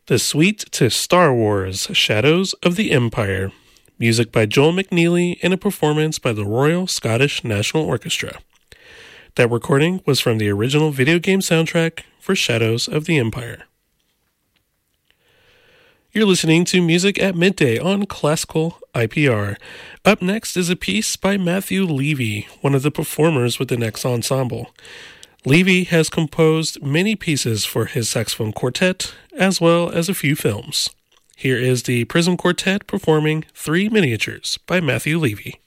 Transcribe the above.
The Suite to Star Wars: Shadows of the Empire. Music by Joel McNeely and a performance by the Royal Scottish National Orchestra. That recording was from the original video game soundtrack for Shadows of the Empire. You're listening to Music at Midday on Classical IPR. Up next is a piece by Matthew Levy, one of the performers with the Next Ensemble. Levy has composed many pieces for his saxophone quartet, as well as a few films. Here is the Prism Quartet performing Three Miniatures by Matthew Levy.